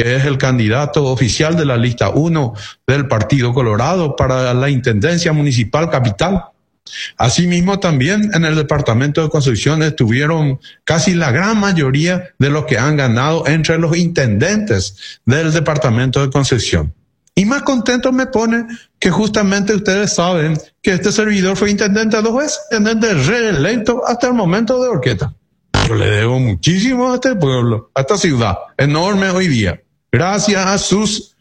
que es el candidato oficial de la lista 1 del Partido Colorado para la Intendencia Municipal Capital. Asimismo, también en el departamento de Concepción estuvieron casi la gran mayoría de los que han ganado entre los intendentes del departamento de Concepción. Y más contento me pone que justamente ustedes saben que este servidor fue intendente 2 veces, intendente reelecto hasta el momento de Horqueta. Yo le debo muchísimo a este pueblo, a esta ciudad, enorme hoy día. Gracias a sus,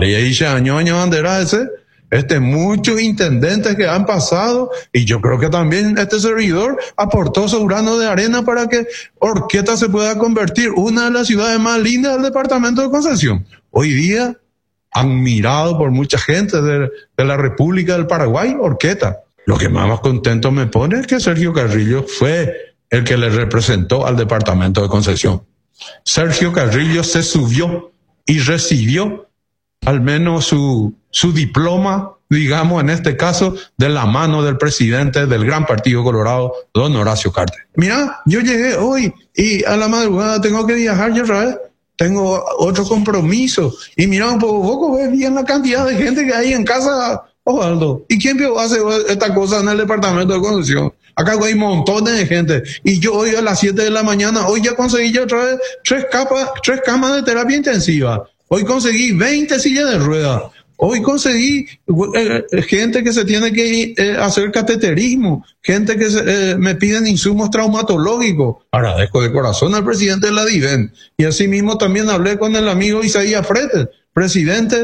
muchos intendentes que han pasado, y yo creo que también este servidor aportó su grano de arena para que Horqueta se pueda convertir una de las ciudades más lindas del departamento de Concepción. Hoy día, admirado por mucha gente de la República del Paraguay, Horqueta. Lo que más contento me pone es que Sergio Carrillo fue el que le representó al departamento de Concepción. Sergio Carrillo se subió y recibió al menos su diploma, digamos, en este caso, de la mano del presidente del Gran Partido Colorado, don Horacio Cartes. Mira, yo llegué hoy y a la madrugada tengo que viajar yo otra vez. Tengo otro compromiso. Y mira, un poco ves bien la cantidad de gente que hay en casa, Osvaldo. ¿Y quién hace esta cosa en el departamento de Concepción? Acá hay montones de gente. Y yo hoy a las 7 de la mañana, hoy ya conseguí yo otra vez 3 camas de terapia intensiva. Hoy conseguí 20 sillas de ruedas. Hoy conseguí gente que se tiene que hacer cateterismo, gente que me piden insumos traumatológicos. Agradezco de corazón al presidente de la DIVEN. Y asimismo también hablé con el amigo Isaías Fretes, presidente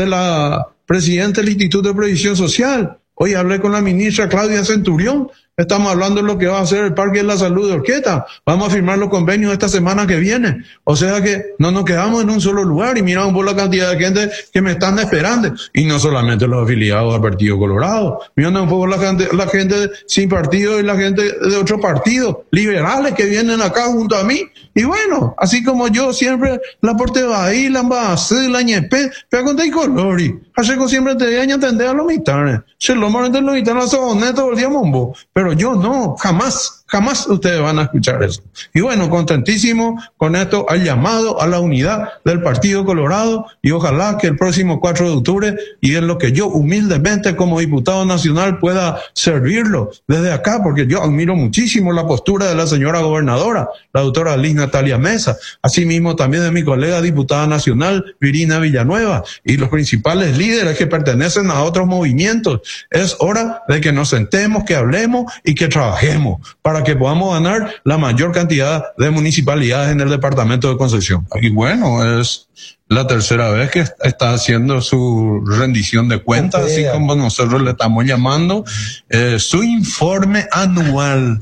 del Instituto de Previsión Social. Hoy hablé con la ministra Claudia Centurión. Estamos hablando de lo que va a hacer el Parque de la Salud de Horqueta. Vamos a firmar los convenios esta semana que viene. O sea que no nos quedamos en un solo lugar y miramos por la cantidad de gente que me están esperando. Y no solamente los afiliados al Partido Colorado. Mirando un poco la gente sin partido y la gente de otros partidos liberales que vienen acá junto a mí. Y bueno, así como yo siempre la porte ahí, la embajada, la ñepe, pero con tay colori. Así que siempre te voy a entender a los militares. Se lo morente los militares la soboneta todo el día mombo. Pero yo no, jamás ustedes van a escuchar eso. Y bueno, contentísimo con esto, al llamado a la unidad del Partido Colorado, y ojalá que el próximo 4 de octubre, y es lo que yo humildemente como diputado nacional pueda servirlo desde acá, porque yo admiro muchísimo la postura de la señora gobernadora, la doctora Liz Natalia Mesa, asimismo también de mi colega diputada nacional, Virina Villanueva, y los principales líderes que pertenecen a otros movimientos. Es hora de que nos sentemos, que hablemos y que trabajemos para que podamos ganar la mayor cantidad de municipalidades en el departamento de Concepción. Y bueno, es la tercera vez que está haciendo su rendición de cuentas, así como nosotros le estamos llamando, su informe anual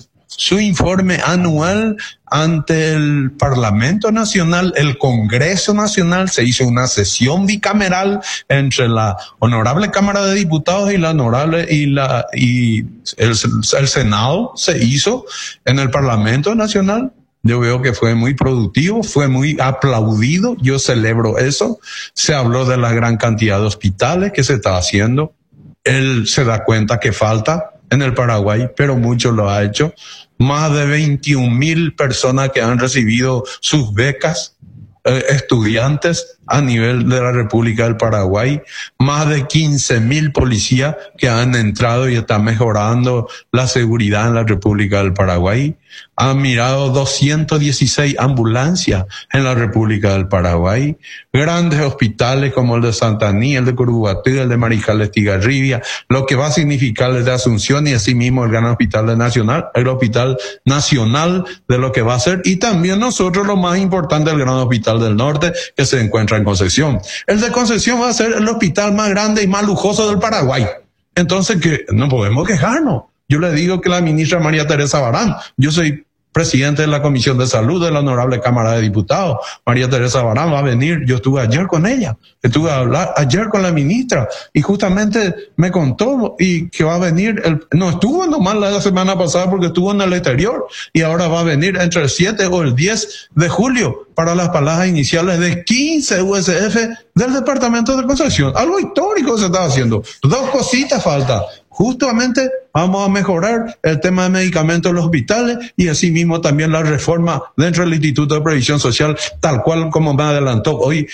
ante el Parlamento Nacional, el Congreso Nacional. Se hizo una sesión bicameral entre la Honorable Cámara de Diputados y la Honorable y el Senado se hizo en el Parlamento Nacional. Yo veo que fue muy productivo, fue muy aplaudido, yo celebro eso. Se habló de la gran cantidad de hospitales que se está haciendo. Él se da cuenta que falta en el Paraguay, pero mucho lo ha hecho. Más de 21,000 personas que han recibido sus becas, estudiantes a nivel de la República del Paraguay, más de 15,000 policías que han entrado y están mejorando la seguridad en la República del Paraguay. Han mirado 216 ambulancias en la República del Paraguay, grandes hospitales como el de Santaní, el de Curuguatí, el de Mariscal Estigarribia, lo que va a significar el de Asunción y asimismo el gran hospital nacional, el hospital nacional de lo que va a ser, y también nosotros lo más importante, el gran hospital del norte que se encuentra en Concepción. El de Concepción va a ser el hospital más grande y más lujoso del Paraguay. Entonces, que no podemos quejarnos. Yo le digo que la ministra María Teresa Barán, yo soy presidente de la Comisión de Salud de la Honorable Cámara de Diputados. María Teresa Barán va a venir. Yo estuve ayer con ella, estuve a hablar ayer con la ministra y justamente me contó y que va a venir, no estuvo nomás la semana pasada porque estuvo en el exterior y ahora va a venir entre el 7 o el 10 de julio para las paladas iniciales de 15 USF del departamento de Concepción. Algo histórico se está haciendo. 2 cositas faltan. Justamente vamos a mejorar el tema de medicamentos en los hospitales y asimismo también la reforma dentro del Instituto de Previsión Social, tal cual como me adelantó hoy